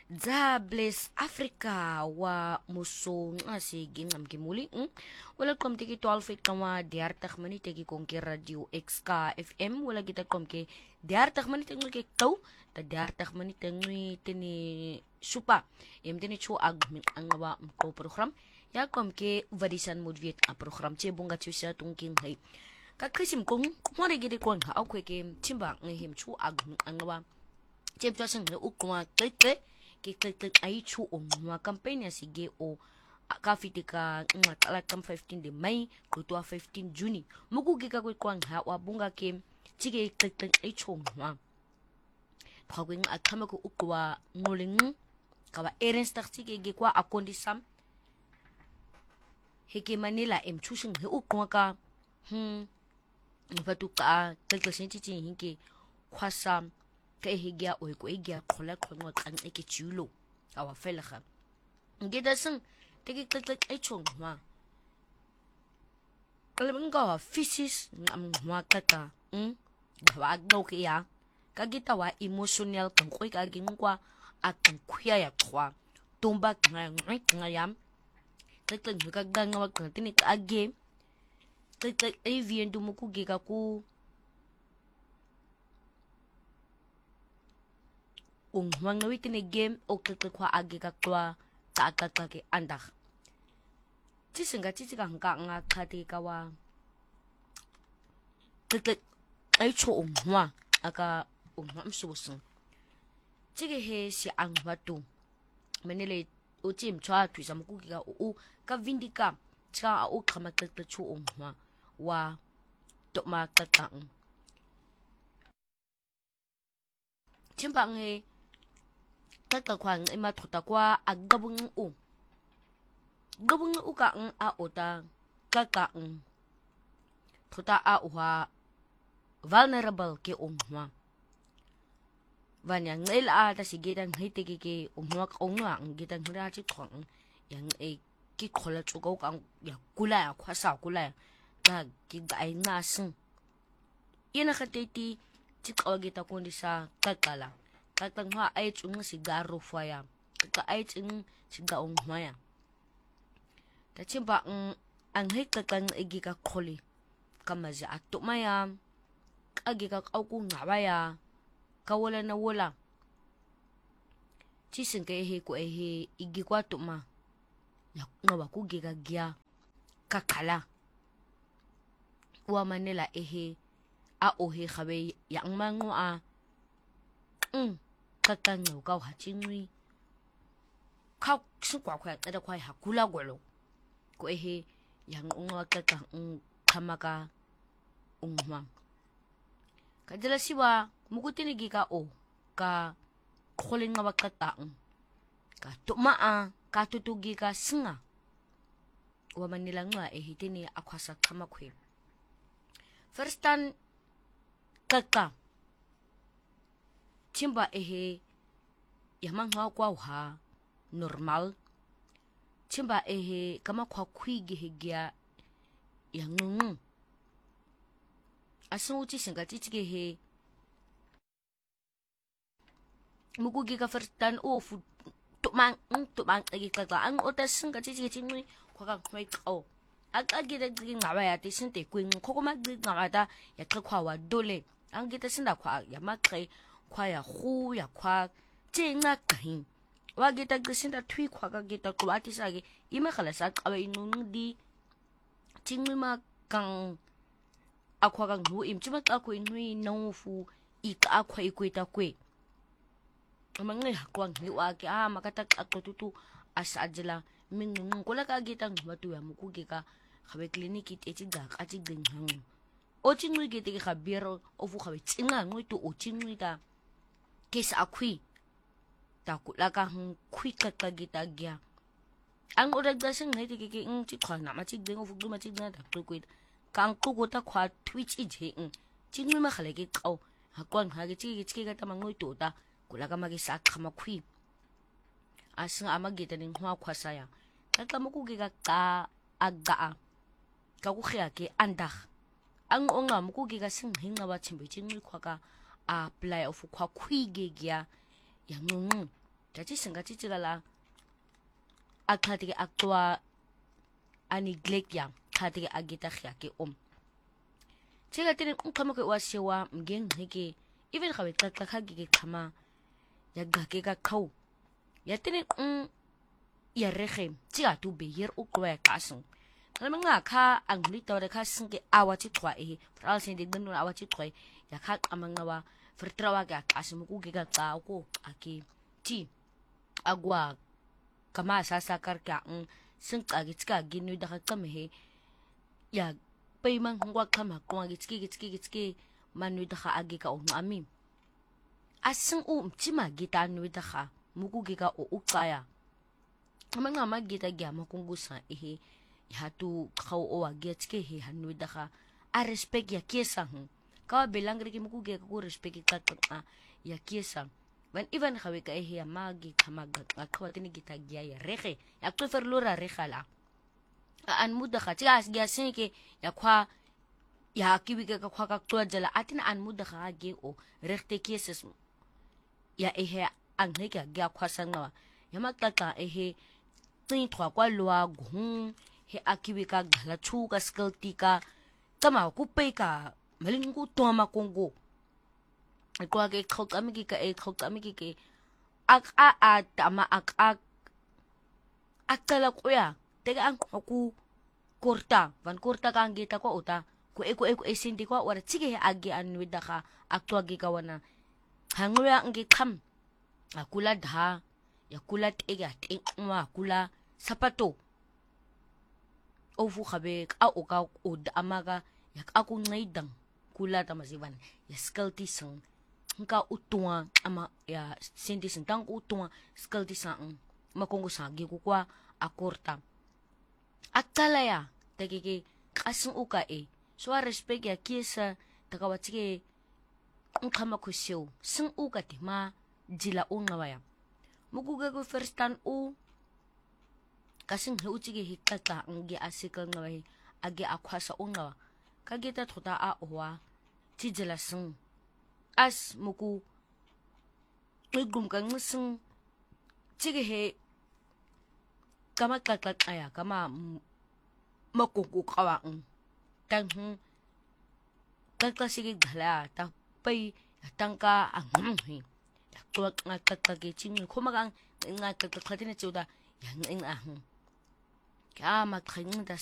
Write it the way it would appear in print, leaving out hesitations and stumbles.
Bless Africa wa musong asi ginam kimuli wala kom tiki 12 kama 30 minute ki konke radio XK FM wala kita komke 30 minute ngke tau ta 30 minute ngui tini supa tini chu ag angwa mko program ya komke vadisan modviet a program che bunga chusa tungking hai ka krisim kong mo re gidi kon ha akwe ke timba ngehim chu ag angwa che ptasen ne ukwa tete ke ai chu onwa campaign ya sige o kafitika ngakala kam 15 de May kutwa 15 Juni muku ke ka kwang ha wa bunga ke chike ai chu onwa phagweng akhama ko ukwa ngoling ka ba erens tak chike ge kwa akondisam heke manila chusing he ukwa ka batuka kalkasenchi hinke khwasam ka higia o ko igia khola khonwa kan eke chulo awa felaga ngeda sing teke ai chongwa kalbenga physis amwa kaka wa no ke ya ka gita wa emotional kan khoi ka gingwa akan khya ya khwa tumba nga yam teke ka ganga wa kan tini ka game teke ai viendu muku giga ku wang nawi tini game o kwa agi ka kwa ta ke andak chisinga chichika nga khati ka wa ai cho ngwa aka ngwa msusun chige he si angwa tu menele o chim chwa tu sam ku ka o ka vindika cha o khama cho ngwa wa to ma ka chimpang he kaka kwang ima thota kwa agabung u ka a ota kaka thota a wa vulnerable ke ongwa vanya ngel a ta sigedan hite ke ongwa ngitan hura chi khong yang ki khola chu ko ka ya kula khwasa kula ka ki gai na sin ina khateti chi qawgita kondisa kakala katangwa ay chung sigaro faya ka ay chung sigaong maya ta chimba ang heka kang igi ka kholi kamaza ato maya agi ka ku ngawaya ka wala na wala chisin ka he ko he igi kwa to ma ya ngawa ku giga gya kakala wa manela ehe a ohe khabe yang mangu a kakang ka ha chingui ka sukwa kwa da kwa hakula gwalo ko ehe yang ungwa kakang kamaka ungwa kadala siwa mukutini gika o ka kholinga wakata ka tuma ka tutugi ka singa wa manila nga ehe tini akwasa kamakwe first time kaka chimba ehe yamang kwa ha normal chimba ehe kama kwa kwigi hegia yang asun uchi singa chichige he mukugi ka firtan o fu tumang egi kaka ang ota singa chichige chingui kwa ka kwai o agagi da ngawa ya ti sinte kwing kokoma ngawa da ya kwa wa dole ang kita sinda kwa ya makre kwa ya hu ya kwa chenga kahin wa kita gisinda thui kwa ka kita kwa ti sage ima khala sa qawe di chingmi ma kang akwa kang hu im chima ka ko inui no fu I ka akwa ikwita kwe amangai hakwa ngi wa ke makata atotutu asa ajela mingung kola ka kita ngwatu ya mukuge ka khabe clinic ite chiga ka chigeng hang o chingui ke te ka biro ofu khabe chinga ngui to o chingui ta kesa akhui ta kula ka khui ka gita gya ang ora dasing ne te ke chi khana ma chigeng ofu ma chigna ta to kwit kang ku ko ta khwa twitch ije chingui ma khale ke qau hakwan ha ke chi ka ta mangui to ta kula ka ma ke sa khama khui asing amagita ning hwa khwasa ya ta mukuge ka aga ka ku khya ke andah ang onga mukuge ka sing hinga ba chimbe chingui khwa ka apply of kwa khwige gya yang Jaji singa chichigala akhatige aktua neglect yang khatige agita khake Chiga tinin kama ko wasiwa mgeng hike even khawe khage khama ya gake ka khau ya tinin ya rege chiga tu be yer ukwa kasung Kala nga ka ang lito de ka singe awachi twa fral sin de denu awachi twa ya ka amanga vertrawa ga kasum ku ga tsa ko aki ti agwa kama sasa karka sing tsagi tsika ginu da ka kame ya pay man ngwa kama ko gitski manu da ka agi ka ami asing mchima gita nu da ka muku giga o ukaya amanga magita gya makungusa hatu kau owa getske hanu da ka a respect ya kiesa ka bilang riki muku ge ko respect ka ya kiesa when even khawe ka ya magi khamaga ka tini gita gya ya rege ya prefer lura regala an muda ka tiga gya sinke ya kwa ya kiwi ka kwa ka twa jala atina an muda ka ge o regte kiesa ya an heka gya kwa sanwa ya makaka tin twa kwa lwa gung he akiwi ka gala chu ka skelti ka tama ku pe ka malingu to ma kongo ko age khokami ki a tama akala ko ya tega an ku korta van korta ka ngita ko uta ko sindi ko wala chige age an wida ka akwa gi ka wana hangwa ngi kham akula dha yakula tega tengwa kula sapato ofu khabe ka o amaga yak aku ngaidang kula tamazivan ya skelti sang nka utua ama ya sindi sentang utua skelti sang makongo sagi kwa akorta akala ya tegege kasung uka so respect ya kiesa takawachige nkama kusyo sung uka te ma jila ungawaya muguga ko first time kasing heuchige hikata ngi asikal ngawi age akhwasa ungawa kageta thota a owa tijela sung as muku igum kang sung chige he kama aya kama makuku kawa tang sige ghala ta pai tangka hi tuak ngakake ching khomagang ngakake khatine chuda yang kama kring da